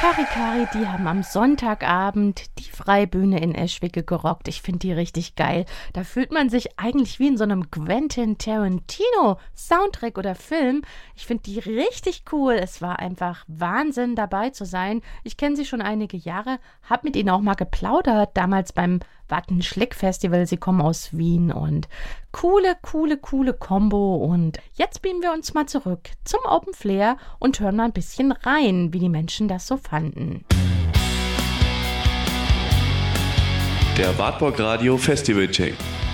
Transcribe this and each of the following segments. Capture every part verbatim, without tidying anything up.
Kari, die haben am Sonntagabend die Freibühne in Eschwege gerockt. Ich finde die richtig geil. Da fühlt man sich eigentlich wie in so einem Quentin Tarantino Soundtrack oder Film. Ich finde die richtig cool. Es war einfach Wahnsinn, dabei zu sein. Ich kenne sie schon einige Jahre, habe mit ihnen auch mal geplaudert, damals beim Watten-Schlick-Festival. Sie kommen aus Wien und coole, coole, coole Kombo. Und jetzt beamen wir uns mal zurück zum Open Flair und hören mal ein bisschen rein, wie die Menschen das so fanden. Der Wartburg Radio Festival Check.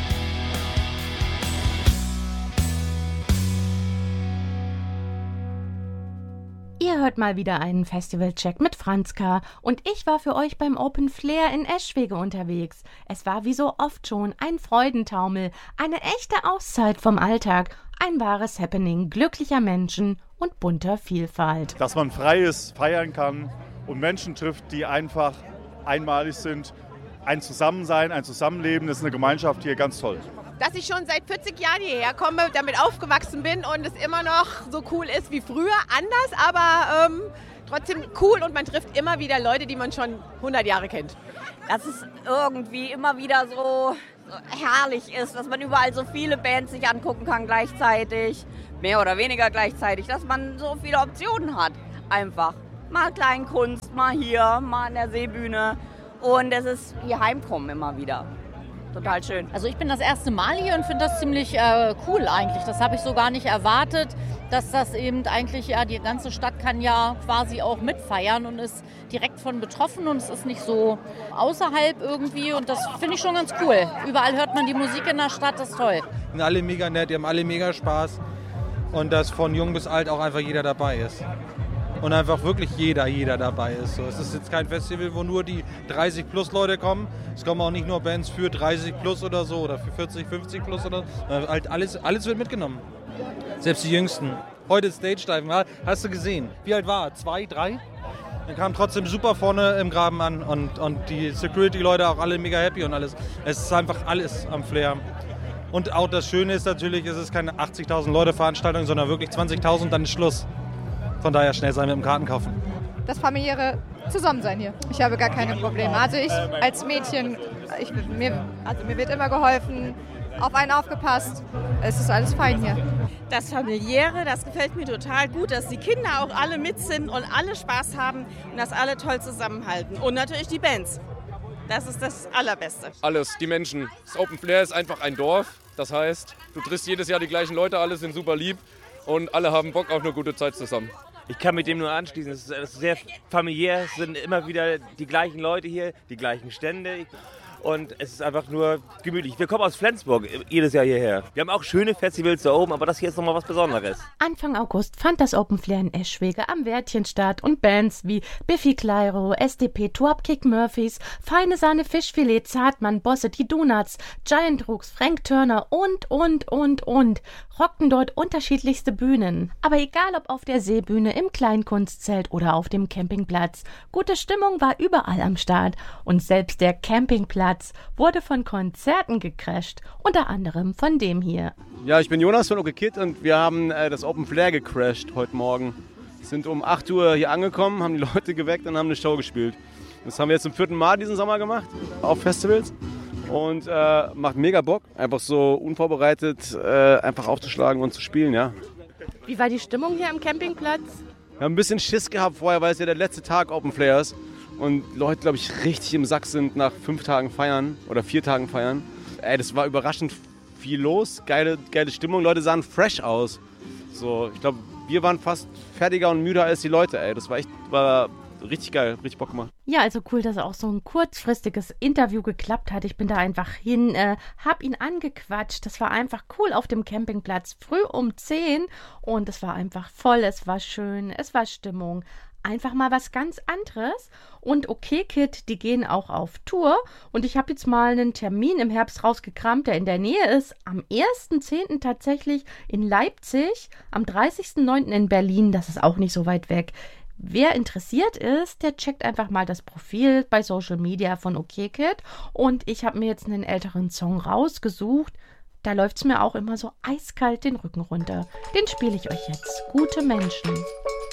Ihr hört mal wieder einen Festival-Check mit Franzka und ich war für euch beim Open Flair in Eschwege unterwegs. Es war wie so oft schon ein Freudentaumel, eine echte Auszeit vom Alltag, ein wahres Happening glücklicher Menschen und bunter Vielfalt. Dass man frei ist, feiern kann und Menschen trifft, die einfach einmalig sind. Ein Zusammensein, ein Zusammenleben, das ist eine Gemeinschaft hier ganz toll. Dass ich schon seit vierzig Jahren hierher komme, damit aufgewachsen bin und es immer noch so cool ist wie früher. Anders, aber ähm, trotzdem cool und man trifft immer wieder Leute, die man schon hundert Jahre kennt. Dass es irgendwie immer wieder so, so herrlich ist, dass man überall so viele Bands sich angucken kann gleichzeitig, mehr oder weniger gleichzeitig, dass man so viele Optionen hat. Einfach mal Kleinkunst, mal hier, mal an der Seebühne und es ist wie Heimkommen immer wieder. Total schön. Also ich bin das erste Mal hier und finde das ziemlich äh, cool eigentlich. Das habe ich so gar nicht erwartet, dass das eben eigentlich, ja, die ganze Stadt kann ja quasi auch mitfeiern und ist direkt von betroffen und es ist nicht so außerhalb irgendwie und das finde ich schon ganz cool. Überall hört man die Musik in der Stadt, das ist toll. Die sind alle mega nett, die haben alle mega Spaß und dass von jung bis alt auch einfach jeder dabei ist. Und einfach wirklich jeder, jeder dabei ist. So, es ist jetzt kein Festival, wo nur die dreißig plus Leute kommen. Es kommen auch nicht nur Bands für dreißig plus oder so oder für vierzig, fünfzig plus oder so. Halt alles, alles wird mitgenommen. Selbst die Jüngsten. Heute Stage Dive, hast du gesehen? Wie alt war er? Zwei, drei? Er kam trotzdem super vorne im Graben an und, und die Security-Leute auch alle mega happy und alles. Es ist einfach alles am Flair. Und auch das Schöne ist natürlich, es ist keine achtzigtausend Leute Veranstaltung, sondern wirklich zwanzigtausend, dann ist Schluss. Von daher schnell sein mit dem Karten kaufen. Das familiäre Zusammensein hier. Ich habe gar keine Probleme. Also ich als Mädchen, ich, mir, also mir wird immer geholfen, auf einen aufgepasst. Es ist alles fein hier. Das Familiäre, das gefällt mir total gut, dass die Kinder auch alle mit sind und alle Spaß haben und dass alle toll zusammenhalten. Und natürlich die Bands. Das ist das Allerbeste. Alles, die Menschen. Das Open Flair ist einfach ein Dorf. Das heißt, du triffst jedes Jahr die gleichen Leute, alle sind super lieb und alle haben Bock auf eine gute Zeit zusammen. Ich kann mit dem nur anschließen. Es ist sehr familiär, es sind immer wieder die gleichen Leute hier, die gleichen Stände. Und es ist einfach nur gemütlich. Wir kommen aus Flensburg jedes Jahr hierher. Wir haben auch schöne Festivals da oben, aber das hier ist nochmal was Besonderes. Anfang August fand das Open Flair in Eschwege am Wärtchen statt und Bands wie Biffy Clyro, S D P, Tuapkick Murphys, Feine Sahne Fischfilet, Zartmann, Bosse, die Donuts, Giant Rooks, Frank Turner und, und, und, und rockten dort unterschiedlichste Bühnen. Aber egal ob auf der Seebühne, im Kleinkunstzelt oder auf dem Campingplatz, gute Stimmung war überall am Start und selbst der Campingplatz wurde von Konzerten gecrasht, unter anderem von dem hier. Ja, ich bin Jonas von OK Kid und wir haben äh, das Open Flair gecrasht heute Morgen. Sind um acht Uhr hier angekommen, haben die Leute geweckt und haben eine Show gespielt. Das haben wir jetzt zum vierten Mal diesen Sommer gemacht, auf Festivals. Und äh, macht mega Bock, einfach so unvorbereitet äh, einfach aufzuschlagen und zu spielen, ja. Wie war die Stimmung hier am Campingplatz? Wir haben ein bisschen Schiss gehabt vorher, weil es ja der letzte Tag Open Flair ist. Und Leute, glaube ich, richtig im Sack sind nach fünf Tagen feiern oder vier Tagen feiern. Ey, das war überraschend viel los, geile, geile Stimmung. Leute sahen fresh aus. So, ich glaube, wir waren fast fertiger und müder als die Leute. Ey, das war echt, war richtig geil, richtig Bock gemacht. Ja, also cool, dass auch so ein kurzfristiges Interview geklappt hat. Ich bin da einfach hin, äh, hab ihn angequatscht. Das war einfach cool auf dem Campingplatz, früh um zehn. Und es war einfach voll, es war schön, es war Stimmung. Einfach mal was ganz anderes. Und OK Kid, die gehen auch auf Tour. Und ich habe jetzt mal einen Termin im Herbst rausgekramt, der in der Nähe ist. Am ersten zehnten tatsächlich in Leipzig, am dreißigsten neunten in Berlin. Das ist auch nicht so weit weg. Wer interessiert ist, der checkt einfach mal das Profil bei Social Media von OK Kid. Und ich habe mir jetzt einen älteren Song rausgesucht. Da läuft es mir auch immer so eiskalt den Rücken runter. Den spiele ich euch jetzt. Gute Menschen.